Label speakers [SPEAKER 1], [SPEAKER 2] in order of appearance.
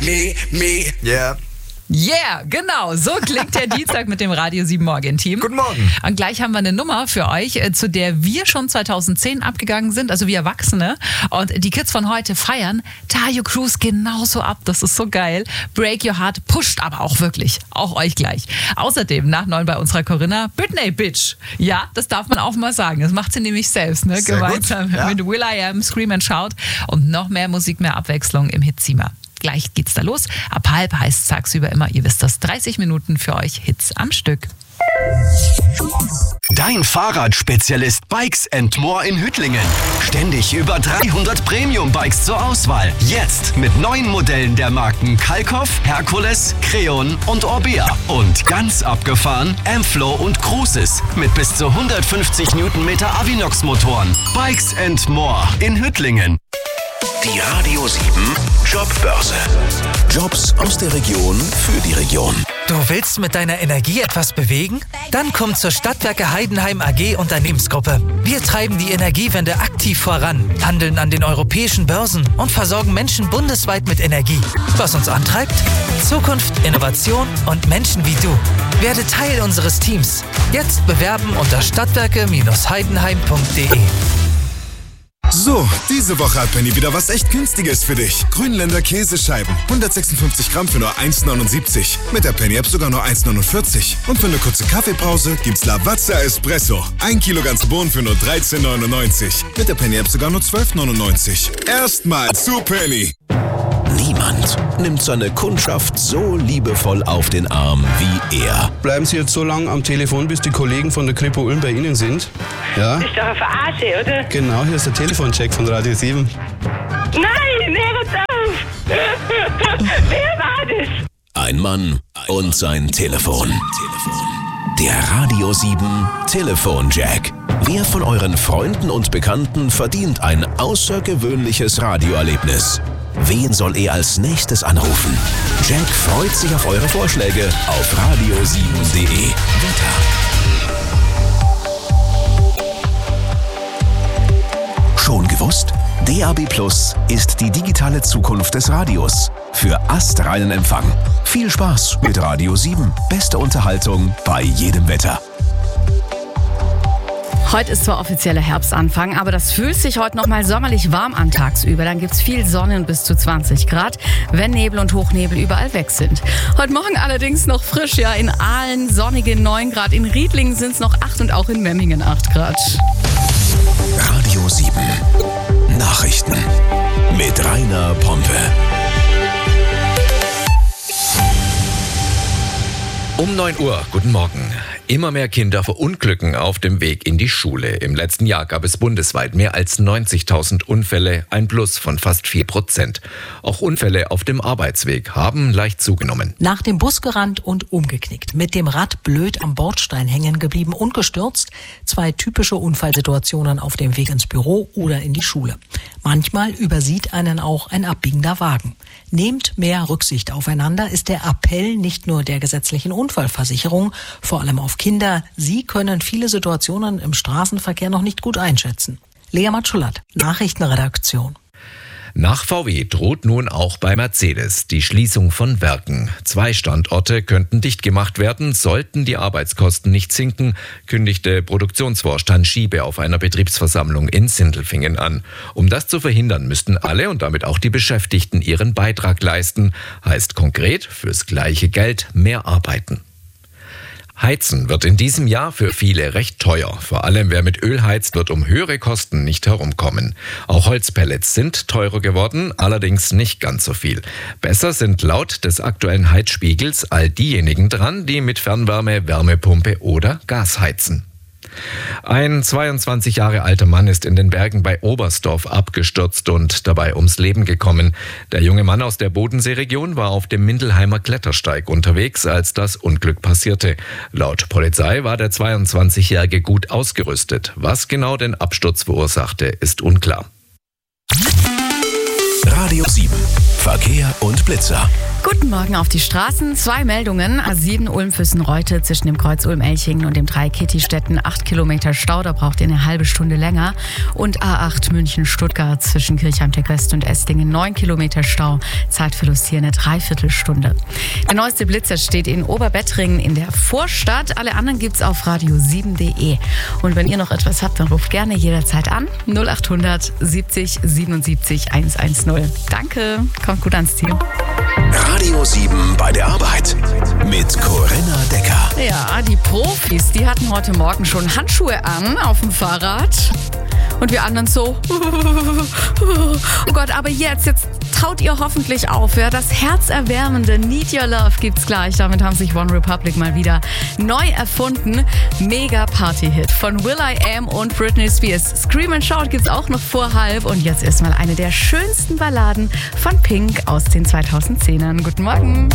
[SPEAKER 1] Me.
[SPEAKER 2] Yeah.
[SPEAKER 3] Yeah, genau. So klingt der Dienstag mit dem Radio 7 Morgen-Team.
[SPEAKER 2] Guten Morgen.
[SPEAKER 3] Und gleich haben wir eine Nummer für euch, zu der wir schon 2010 abgegangen sind, also wir Erwachsene. Und die Kids von heute feiern Tayo Cruz genauso ab. Das ist so geil. Break Your Heart pusht aber auch wirklich. Auch euch gleich. Außerdem nach 9 bei unserer Corinna, Britney Bitch. Ja, das darf man auch mal sagen. Das macht sie nämlich selbst, ne?
[SPEAKER 2] Sehr
[SPEAKER 3] Gemeinsam
[SPEAKER 2] gut, ja.
[SPEAKER 3] mit Will I Am, Scream and Shout und noch mehr Musik, mehr Abwechslung im Hitzimmer. Gleich geht's da los. Ab 12 heißt es tagsüber immer, ihr wisst das, 30 Minuten für euch Hits am Stück.
[SPEAKER 4] Dein Fahrradspezialist Bikes & More in Hüttlingen. Ständig über 300 Premium-Bikes zur Auswahl. Jetzt mit neuen Modellen der Marken Kalkoff, Herkules, Creon und Orbea. Und ganz abgefahren Amflow und Cruises mit bis zu 150 Newtonmeter Avinox-Motoren. Bikes & More in Hüttlingen.
[SPEAKER 5] Die Radio 7 Jobbörse. Jobs aus der Region für die Region.
[SPEAKER 6] Du willst mit deiner Energie etwas bewegen? Dann komm zur Stadtwerke Heidenheim AG Unternehmensgruppe. Wir treiben die Energiewende aktiv voran, handeln an den europäischen Börsen und versorgen Menschen bundesweit mit Energie. Was uns antreibt? Zukunft, Innovation und Menschen wie du. Werde Teil unseres Teams. Jetzt bewerben unter stadtwerke-heidenheim.de.
[SPEAKER 1] So, diese Woche hat Penny wieder was echt Günstiges für dich. Grünländer Käsescheiben. 156 Gramm für nur 1,79. Mit der Penny-App sogar nur 1,49. Und für eine kurze Kaffeepause gibt's Lavazza Espresso. 1 Kilo ganze Bohnen für nur 13,99. Mit der Penny-App sogar nur 12,99. Erstmal zu Penny.
[SPEAKER 5] Niemand nimmt seine Kundschaft so liebevoll auf den Arm wie er.
[SPEAKER 7] Bleiben Sie jetzt so lange am Telefon, bis die Kollegen von der Kripo Ulm bei Ihnen sind? Ja?
[SPEAKER 8] Das ist doch eine Verarsche, oder?
[SPEAKER 7] Genau, hier ist der Telefoncheck von Radio 7.
[SPEAKER 8] Nein, hört auf! Wer war das?
[SPEAKER 5] Ein Mann und sein Telefon. Der Radio 7 Telefonjack. Wer von euren Freunden und Bekannten verdient ein außergewöhnliches Radioerlebnis? Wen soll er als nächstes anrufen? Jack freut sich auf eure Vorschläge auf radio7.de. Wetter. Schon gewusst? DAB+ ist die digitale Zukunft des Radios. Für astreinen Empfang. Viel Spaß mit Radio 7. Beste Unterhaltung bei jedem Wetter.
[SPEAKER 9] Heute ist zwar offizieller Herbstanfang, aber das fühlt sich heute noch mal sommerlich warm an tagsüber. Dann gibt's viel Sonne und bis zu 20 Grad, wenn Nebel und Hochnebel überall weg sind. Heute Morgen allerdings noch frisch, ja, in Aalen sonnige 9 Grad, in Riedlingen sind's noch 8 und auch in Memmingen 8 Grad.
[SPEAKER 5] Radio 7 Nachrichten mit Rainer Pompe.
[SPEAKER 10] Um 9 Uhr, guten Morgen. Immer mehr Kinder verunglücken auf dem Weg in die Schule. Im letzten Jahr gab es bundesweit mehr als 90.000 Unfälle, ein Plus von fast 4%. Auch Unfälle auf dem Arbeitsweg haben leicht zugenommen.
[SPEAKER 11] Nach dem Bus gerannt und umgeknickt, mit dem Rad blöd am Bordstein hängen geblieben und gestürzt. 2 typische Unfallsituationen auf dem Weg ins Büro oder in die Schule. Manchmal übersieht einen auch ein abbiegender Wagen. Nehmt mehr Rücksicht aufeinander ist der Appell nicht nur der gesetzlichen Unfallversicherung, vor allem auf Kinder. Sie können viele Situationen im Straßenverkehr noch nicht gut einschätzen. Lea Matschulat, Nachrichtenredaktion.
[SPEAKER 10] Nach VW droht nun auch bei Mercedes die Schließung von Werken. 2 Standorte könnten dicht gemacht werden, sollten die Arbeitskosten nicht sinken, kündigte Produktionsvorstand Schiebe auf einer Betriebsversammlung in Sindelfingen an. Um das zu verhindern, müssten alle und damit auch die Beschäftigten ihren Beitrag leisten. Heißt konkret, fürs gleiche Geld mehr arbeiten. Heizen wird in diesem Jahr für viele recht teuer. Vor allem wer mit Öl heizt, wird um höhere Kosten nicht herumkommen. Auch Holzpellets sind teurer geworden, allerdings nicht ganz so viel. Besser sind laut des aktuellen Heizspiegels all diejenigen dran, die mit Fernwärme, Wärmepumpe oder Gas heizen. Ein 22 Jahre alter Mann ist in den Bergen bei Oberstdorf abgestürzt und dabei ums Leben gekommen. Der junge Mann aus der Bodenseeregion war auf dem Mindelheimer Klettersteig unterwegs, als das Unglück passierte. Laut Polizei war der 22-Jährige gut ausgerüstet. Was genau den Absturz verursachte, ist unklar.
[SPEAKER 5] Radio 7 Verkehr und Blitzer.
[SPEAKER 9] Guten Morgen auf die Straßen. 2 Meldungen. A7 Ulm-Füssen-Reute zwischen dem Kreuz Ulm-Elchingen und dem 3 Kitty-Städten 8 Kilometer Stau. Da braucht ihr eine halbe Stunde länger. Und A8 München-Stuttgart zwischen Kirchheim-Tech-West und Esslingen 9 Kilometer Stau. Zeitverlust hier eine Dreiviertelstunde. Der neueste Blitzer steht in Oberbettringen in der Vorstadt. Alle anderen gibt's auf radio7.de. Und wenn ihr noch etwas habt, dann ruft gerne jederzeit an. 0800 70 77 110. Danke. Kommt gut ans Ziel.
[SPEAKER 5] Radio 7 bei der Arbeit mit Corinna Decker.
[SPEAKER 9] Ja, die Profis, die hatten heute Morgen schon Handschuhe an auf dem Fahrrad. Und wir anderen so, oh Gott, aber jetzt taut ihr hoffentlich auf. Ja? Das herzerwärmende Need Your Love gibt's gleich. Damit haben sich One Republic mal wieder neu erfunden. Mega Party-Hit von will.i.am und Britney Spears. Scream and Shout gibt's auch noch vor halb. Und jetzt erstmal eine der schönsten Balladen von Pink aus den 2010ern. Guten Morgen.